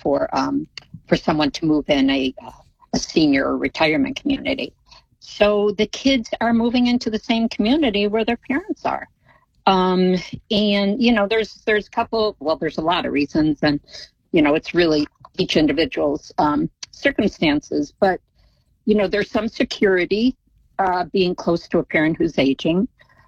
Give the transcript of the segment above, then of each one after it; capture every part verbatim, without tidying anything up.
for um, for someone to move in a, a senior or retirement community. So the kids are moving into the same community where their parents are. Um, and, you know, there's there's a couple, well, there's a lot of reasons. And, you know, it's really each individual's um, circumstances. But, you know, there's some security uh, being close to a parent who's aging.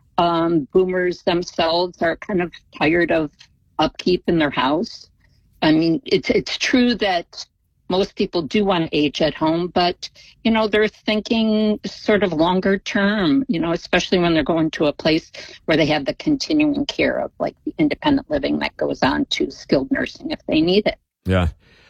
Um, boomers themselves are kind of tired of upkeep in their house. I mean, it's it's true that most people do want to age at home, but, you know, they're thinking sort of longer term, you know, especially when they're going to a place where they have the continuing care of like the independent living that goes on to skilled nursing if they need it. Yeah.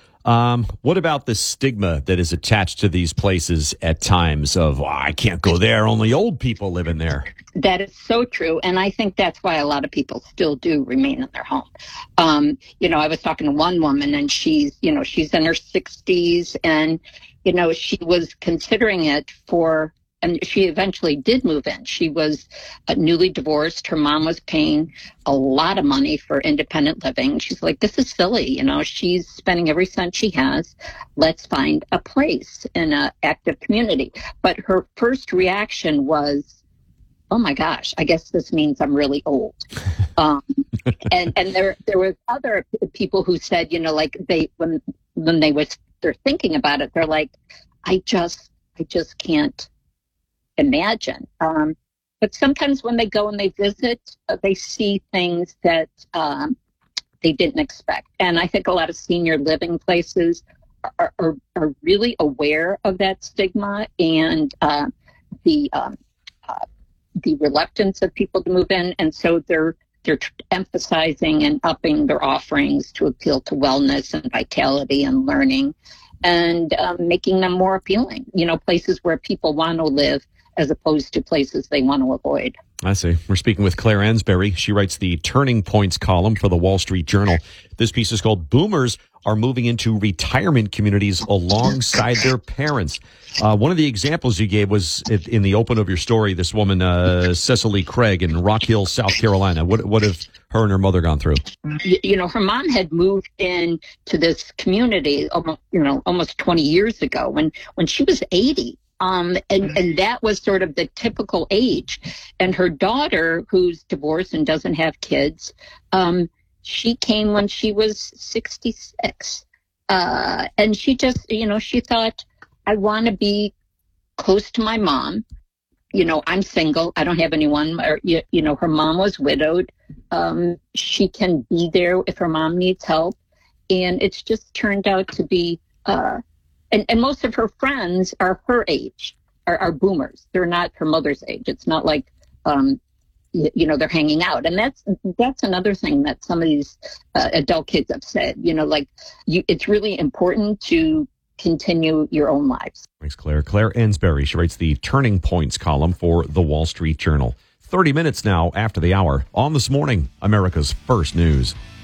Um, what about the stigma that is attached to these places at times of, oh, I can't go there, only old people live in there? That is so true. And I think that's why a lot of people still do remain in their home. Um, you know, I was talking to one woman and she's, you know, she's in her sixties and, you know, she was considering it for, and she eventually did move in. She was uh, newly divorced. Her mom was paying a lot of money for independent living. She's like, this is silly. You know, she's spending every cent she has. Let's find a place in an active community. But her first reaction was, oh my gosh, I guess this means I'm really old. Um, and and there there were other people who said, you know, like they when when they was they're thinking about it, they're like, I just I just can't imagine. Um, but sometimes when they go and they visit, uh, they see things that um, they didn't expect. And I think a lot of senior living places are are, are really aware of that stigma and uh, the um, uh, the reluctance of people to move in, and so they're they're emphasizing and upping their offerings to appeal to wellness and vitality and learning, and um, making them more appealing. You know, places where people want to live as opposed to places they want to avoid. I see. We're speaking with Claire Ansberry. She writes the Turning Points column for the Wall Street Journal. This piece is called "Boomers Are Moving into Retirement Communities Alongside Their Parents." Uh, one of the examples you gave was in the open of your story, this woman, uh, Cecily Craig in Rock Hill, South Carolina. What, what have her and her mother gone through? You, you know, her mom had moved in to this community, almost, you know, almost twenty years ago when, when she was eighty. Um, and, and that was sort of the typical age. And her daughter, who's divorced and doesn't have kids, um, she came when she was sixty-six. Uh, and she just, you know, she thought, I want to be close to my mom. You know, I'm single. I don't have anyone. Or, you, you know, her mom was widowed. Um, she can be there if her mom needs help. And it's just turned out to be, uh, and, and most of her friends are her age, are, are boomers. They're not her mother's age. It's not like, um, you, you know, they're hanging out. And that's that's another thing that some of these uh, adult kids have said, you know, like you, it's really important to continue your own lives. Thanks, Claire. Claire Ansberry. She writes the Turning Points column for the Wall Street Journal. thirty minutes now after the hour on This Morning, America's First News.